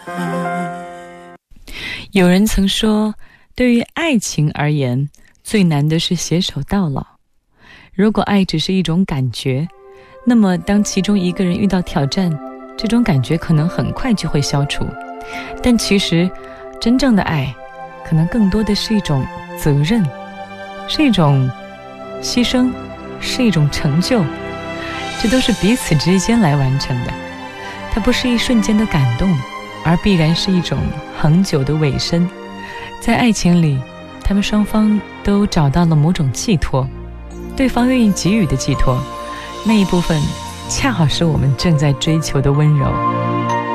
有人曾说，对于爱情而言，最难的是携手到老。如果爱只是一种感觉，那么当其中一个人遇到挑战，这种感觉可能很快就会消除。但其实真正的爱可能更多的是一种责任，是一种牺牲，是一种成就，这都是彼此之间来完成的。它不是一瞬间的感动，而必然是一种恒久的委身。在爱情里，他们双方都找到了某种寄托，对方愿意给予的寄托，那一部分恰好是我们正在追求的温柔。